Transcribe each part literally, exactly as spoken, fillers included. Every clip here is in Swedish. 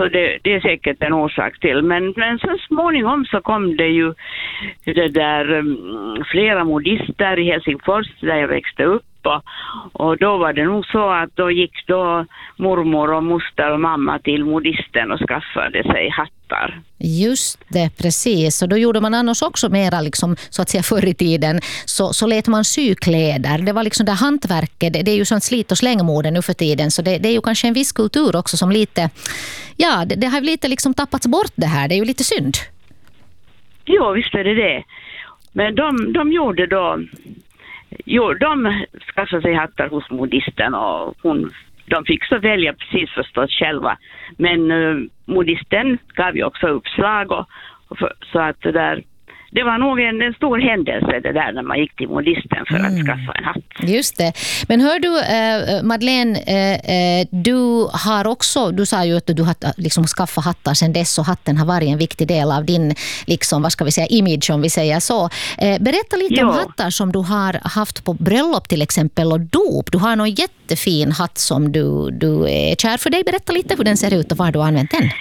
så det, det är säkert en orsak till. Men, men så småningom så kom det ju det där um, flera modister i Helsingfors där jag växte upp. Och, och då var det nog så att då gick då mormor och moster och mamma till modisten och skaffade sig hattar. Just det, precis. Och då gjorde man annars också mera liksom, så att säga förr i tiden så, så lät man sy kläder. Det var liksom det hantverket, det, det är ju sånt slit- och slängmode nu för tiden, så det, det är ju kanske en viss kultur också som lite, ja det, det har lite liksom tappats bort det här, det är ju lite synd. Jo, visst är det det. Men de, de gjorde då Jo, de skaffade sig hattar hos modisten och hon, de fick så välja precis förstås själva. Men uh, modisten gav ju också uppslag och, och för, så att det där, det var nog en, en stor händelse det där när man gick till modisten för att mm. skaffa en hatt. Just det. Men hör du eh, Madeleine, eh, eh, du har också, du sa ju att du har liksom skaffat hattar sedan dess och hatten har varit en viktig del av din liksom, vad ska vi säga, image om vi säger så. Eh, berätta lite jo. om hattar som du har haft på bröllop till exempel och dop. Du har någon jättefin hatt som du, du är kär för dig. Berätta lite hur den ser ut och var du har använt den.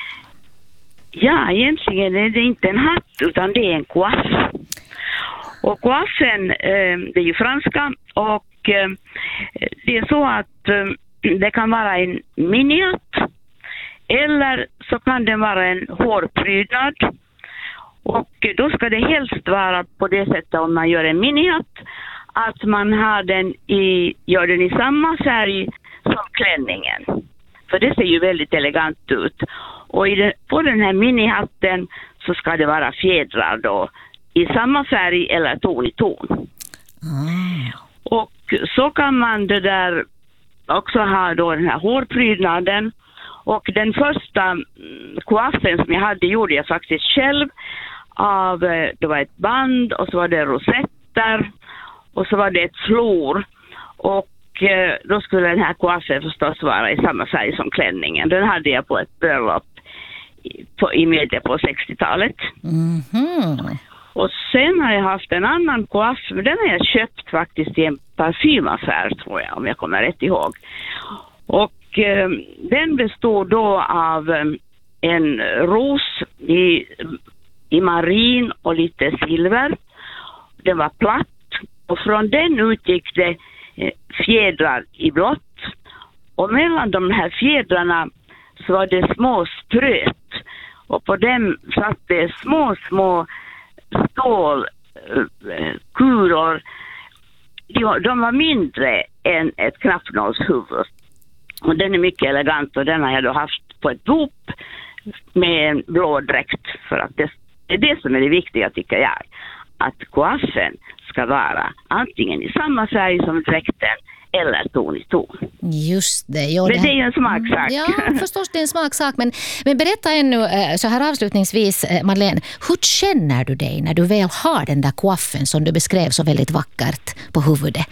Ja, egentligen är det inte en hatt utan det är en coiffe. Och coiffen, eh, det är ju franska och eh, det är så att eh, det kan vara en minihatt eller så kan det vara en hårprydnad. Och då ska det helst vara på det sättet om man gör en minihatt att man har den i, gör den i samma färg som klänningen. För det ser ju väldigt elegant ut. Och i den, på den här minihatten så ska det vara fjädrar då i samma färg eller ton i ton. Mm. Och så kan man det där också ha då den här hårprydnaden. Och den första coiffen som jag hade gjorde jag faktiskt själv av, det var ett band och så var det rosetter och så var det ett flor. Och då skulle den här coiffen förstås vara i samma färg som klänningen. Den hade jag på ett bröllop på, i mitten på sextiotalet. Mm-hmm. Och sen har jag haft en annan coiff, men den har jag köpt faktiskt i en parfymaffär tror jag, om jag kommer rätt ihåg. Och eh, den bestod då av eh, en ros i, i marin och lite silver. Den var platt och från den utgick det eh, fjädrar i blått. Och mellan de här fjädrarna så var det små spröt. Och på dem satt det små, små stålkulor. De var mindre än ett knappnålshuvud. Och den är mycket elegant och den har jag då haft på ett dop med en blå dräkt. För att det är det som är det viktiga tycker jag. Att coiffen ska vara antingen i samma färg som dräkten eller ton i ton. Just det. Jo, men det är ju en smaksak. Ja, förstås det är en smaksak. Men, men berätta ännu så här avslutningsvis, Madeleine. Hur känner du dig när du väl har den där coiffen som du beskrev så väldigt vackert på huvudet?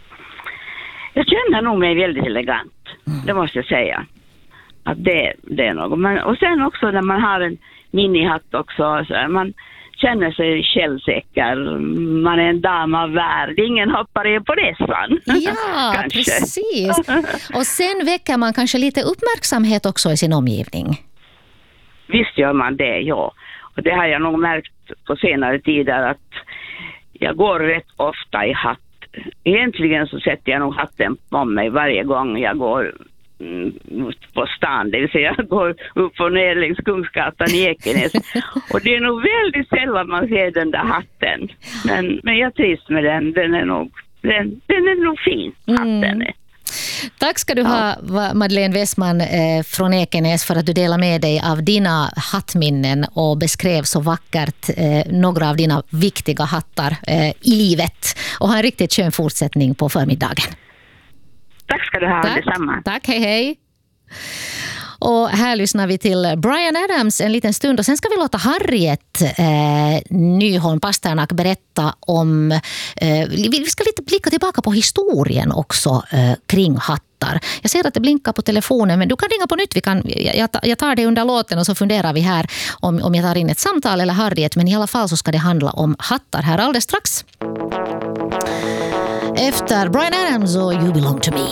Jag känner nog mig väldigt elegant. Mm. Det måste jag säga. Att det, det är något. Men, och sen också när man har en minihatt också. Så man känner sig självsäker. Man är en dam av värld. Ingen hoppar er på resan. Ja, precis. Och sen väcker man kanske lite uppmärksamhet också i sin omgivning. Visst gör man det, ja. Och det har jag nog märkt på senare tider att jag går rätt ofta i hatt. Egentligen så sätter jag nog hatten på mig varje gång jag går ut på stan, det vill säga jag går upp och ner längs Kungsgatan i Ekenäs och det är nog väldigt sällan man ser den där hatten men, men jag trivs med den, den är nog den, den är nog fin, hatten är. Mm. Tack ska du ha Madeleine Westman eh, från Ekenäs för att du delar med dig av dina hattminnen och beskrev så vackert eh, några av dina viktiga hattar eh, i livet och ha en riktigt skön fortsättning på förmiddagen. Tack ska du ha, Tack. detsamma. Tack, hej hej. Och här lyssnar vi till Bryan Adams en liten stund och sen ska vi låta Harriet eh, Nyholm Pasternak berätta om, eh, vi ska lite blicka tillbaka på historien också eh, kring hattar. Jag ser att det blinkar på telefonen men du kan ringa på nytt, vi kan, jag, jag tar det under låten och så funderar vi här om, om jag tar in ett samtal eller Harriet, men i alla fall så ska det handla om hattar här alldeles strax. Efter Bryan Adams och You Belong To Me.